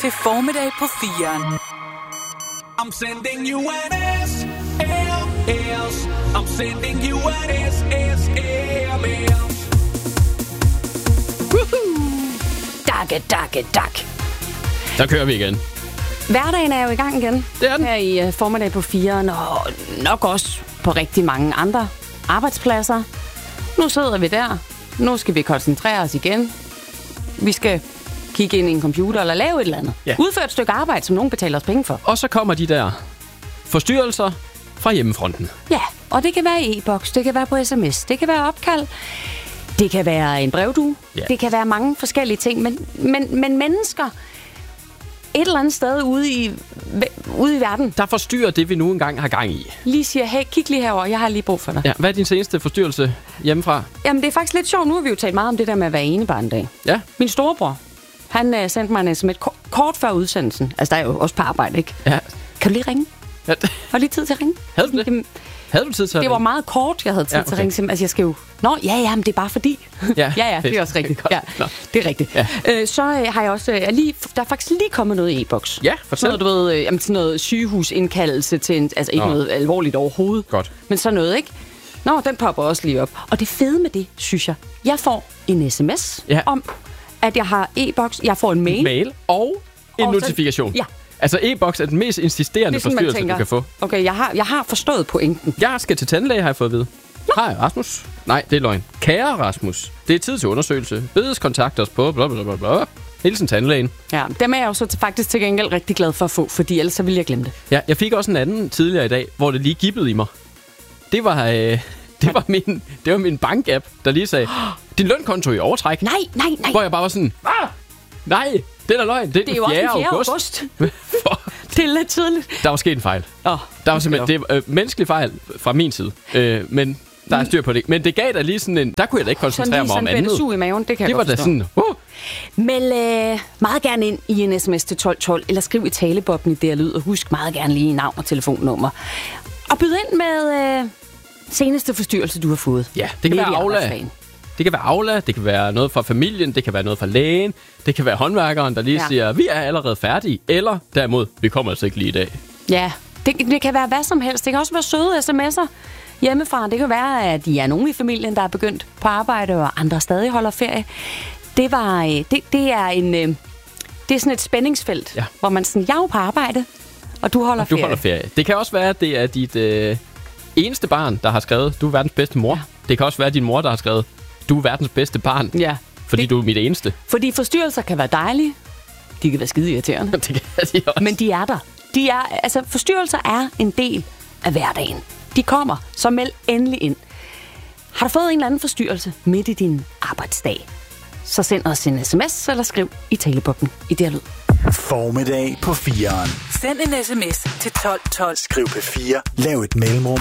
til Formiddag på 4'eren. I'm sending you an SLS. I'm sending you an SSMS. Dak. Så kører vi igen. Hverdagen er jo i gang igen. Det er den. Her i Formiddag på 4'eren, og nok også på rigtig mange andre arbejdspladser. Nu sidder vi der. Nu skal vi koncentrere os igen. Vi skal kigge ind i en computer eller lave et eller andet. Ja. Udføre et stykke arbejde, som nogen betaler os penge for. Og så kommer de der forstyrrelser fra hjemmefronten. Ja, og det kan være e-boks, det kan være på sms, det kan være opkald, det kan være en brevdue, det kan være mange forskellige ting, men mennesker et eller andet sted ude i verden, Der forstyrrer det, vi nu engang har gang i. lige siger, hey, kig lige herover, jeg har lige brug for dig. Ja, hvad er din seneste forstyrrelse hjemmefra? Jamen, det er faktisk lidt sjovt. Nu har vi jo talt meget om det der med at være enebarndag. Ja. Min storebror, han sendte mig en sms kort før udsendelsen. Altså, der er jo også på arbejde, ikke? Ja. Kan du lige ringe? Ja. Har lige tid til at ringe? Havde du det? Jamen, Havde du tid til at det var ringe? meget kort, jeg havde tid til at ringe. Altså, jeg skal jo... Nå, ja, men det er bare fordi. Ja, ja, det er også rigtigt. Ja, det er rigtigt. Ja. Så har jeg også... der er faktisk lige kommet noget i e-boks. Ja, fortæl. Sådan noget, du ved, sådan noget sygehusindkaldelse til en... Altså, ikke noget alvorligt overhovedet. Godt. Men sådan noget, ikke? Nå, den popper også lige op. Og det fede med det, synes jeg, jeg får en sms om, at jeg har e-boks. Jeg får en mail. Og en Og så- notifikation. Ja. Altså e-boks er den mest insisterende forstyrrelse, du kan få. Okay, jeg har forstået pointen. Jeg skal til tandlæge, har jeg fået at vide. Hej, Rasmus. Nej, det er løgn. Kære Rasmus, det er tid til undersøgelse. Bedes kontakt os på blablabla. Hilsen tandlægen. Ja, dem er jeg jo så faktisk til gengæld rigtig glad for at få, fordi ellers så ville jeg glemme det. Ja, jeg fik også en anden tidligere i dag, hvor det lige gibbede i mig. Det var min bank-app, der lige sagde, din lønkonto i overtræk. Nej. Hvor jeg bare var sådan, nej, det er da løgn. Det er jo også den 4. august. Det er lidt tidligt. Der var sket en fejl. Der var simpelthen menneskelig fejl fra min side. Men der er styr på det. Men det gav da lige sådan en... Der kunne jeg da ikke koncentrere mig om andet. Sådan lige i maven, det kan Det jeg var godt da forstå. sådan... Meld meget gerne ind i en sms til 1212, eller skriv i talebobben i det lyd, og husk meget gerne lige navn og telefonnummer. Og byd ind med seneste forstyrrelse, du har fået. Ja, det kan være Aula. Det kan være Aula, det kan være noget fra familien, det kan være noget fra lægen, det kan være håndværkeren, der lige siger, vi er allerede færdige, eller derimod, vi kommer altså ikke lige i dag. Ja, det kan være hvad som helst. Det kan også være søde sms'er hjemmefra. Det kan være, at de er nogen i familien, der er begyndt på arbejde, og andre stadig holder ferie. Det er sådan et spændingsfelt, hvor man sådan, jeg er jo på arbejde, og du holder ferie. Det kan også være, at det er dit eneste barn, der har skrevet, du er verdens bedste mor. Ja. Det kan også være din mor, der har skrevet, du er verdens bedste barn, fordi du er mit eneste. Fordi forstyrrelser kan være dejlige. De kan være skide irriterende. Det kan de også. Men de er der. Forstyrrelser er en del af hverdagen. De kommer, så meld endelig ind. Har du fået en eller anden forstyrrelse midt i din arbejdsdag, så send os en sms eller skriv i talebobben i det her lyd. Formiddag på 4'eren. Send en sms til 1212. Skriv P4. Lav et mellemrum.